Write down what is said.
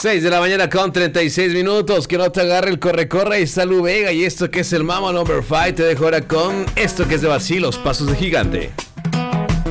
6 de la mañana con 36 minutos. Que no te agarre el corre-corre. Y Salud Vega. Y esto que es el Mama Number 5. Te dejo ahora con esto que es de Bacilos, Pasos de Gigante.